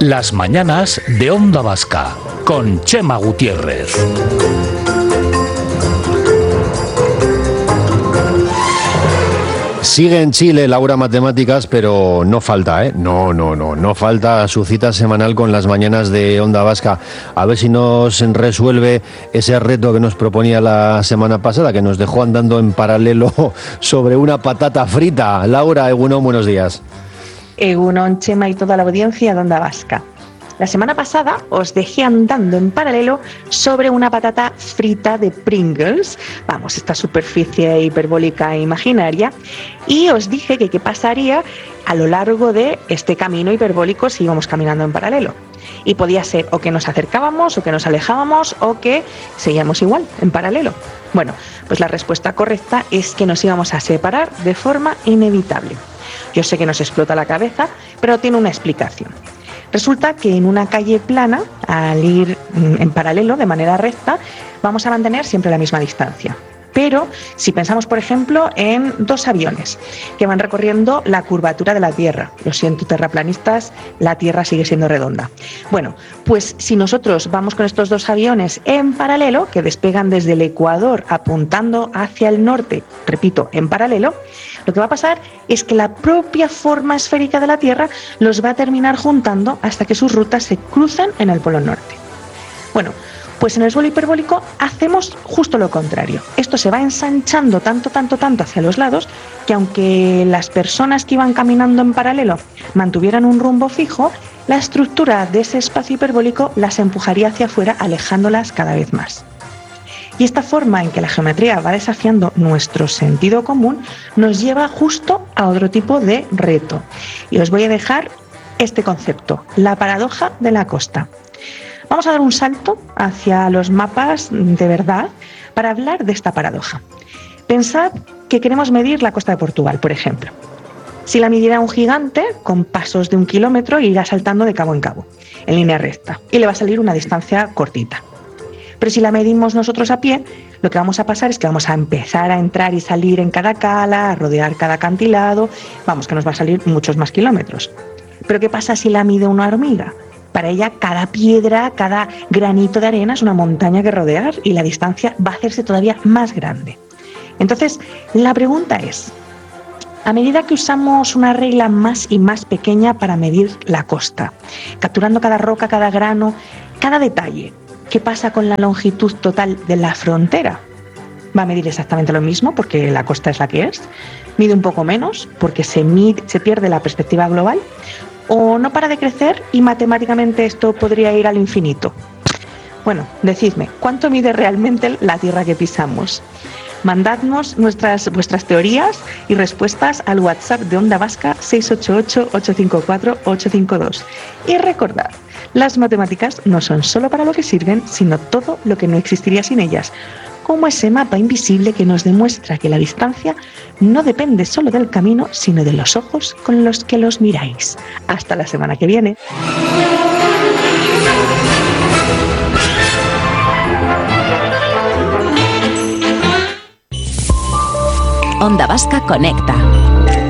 Las mañanas de Onda Vasca, con Chema Gutiérrez. Sigue en Chile Laura Matemáticas, pero no falta, No falta su cita semanal con las mañanas de Onda Vasca. A ver si nos resuelve ese reto que nos proponía la semana pasada, que nos dejó andando en paralelo sobre una patata frita. Laura, Egunon, buenos días. Egunon, Chema y toda la audiencia de Onda Vasca. La semana pasada os dejé andando en paralelo sobre una patata frita de Pringles, esta superficie hiperbólica e imaginaria, y os dije que qué pasaría a lo largo de este camino hiperbólico si íbamos caminando en paralelo. Y podía ser o que nos acercábamos, o que nos alejábamos, o que seguíamos igual, en paralelo. Bueno, pues la respuesta correcta es que nos íbamos a separar de forma inevitable. Yo sé que nos explota la cabeza, pero tiene una explicación. Resulta que en una calle plana, al ir en paralelo, de manera recta, vamos a mantener siempre la misma distancia. Pero si pensamos, por ejemplo, en dos aviones que van recorriendo la curvatura de la Tierra, lo siento, terraplanistas, la Tierra sigue siendo redonda. Bueno, pues si nosotros vamos con estos dos aviones en paralelo, que despegan desde el Ecuador apuntando hacia el norte, repito, en paralelo, lo que va a pasar es que la propia forma esférica de la Tierra los va a terminar juntando hasta que sus rutas se crucen en el Polo Norte. Bueno, pues en el suelo hiperbólico hacemos justo lo contrario. Esto se va ensanchando tanto hacia los lados que aunque las personas que iban caminando en paralelo mantuvieran un rumbo fijo, la estructura de ese espacio hiperbólico las empujaría hacia afuera, alejándolas cada vez más. Y esta forma en que la geometría va desafiando nuestro sentido común nos lleva justo a otro tipo de reto. Y os voy a dejar este concepto, la paradoja de la costa. Vamos a dar un salto hacia los mapas de verdad para hablar de esta paradoja. Pensad que queremos medir la costa de Portugal, por ejemplo. Si la midiera un gigante, con pasos de 1 kilómetro, irá saltando de cabo en cabo, en línea recta, y le va a salir una distancia cortita. Pero si la medimos nosotros a pie, lo que vamos a pasar es que vamos a empezar a entrar y salir en cada cala, a rodear cada acantilado, que nos va a salir muchos más kilómetros. Pero ¿qué pasa si la mide una hormiga? Para ella cada piedra, cada granito de arena es una montaña que rodear y la distancia va a hacerse todavía más grande. Entonces, la pregunta es, a medida que usamos una regla más y más pequeña para medir la costa, capturando cada roca, cada grano, cada detalle, ¿qué pasa con la longitud total de la frontera? ¿Va a medir exactamente lo mismo porque la costa es la que es? ¿Mide un poco menos porque se pierde la perspectiva global? ¿O no para de crecer y matemáticamente esto podría ir al infinito? Bueno, decidme, ¿cuánto mide realmente la tierra que pisamos? Mandadnos vuestras teorías y respuestas al WhatsApp de Onda Vasca 688-854-852. Y recordad, las matemáticas no son solo para lo que sirven, sino todo lo que no existiría sin ellas, como ese mapa invisible que nos demuestra que la distancia no depende solo del camino, sino de los ojos con los que los miráis. Hasta la semana que viene. Onda Vasca conecta.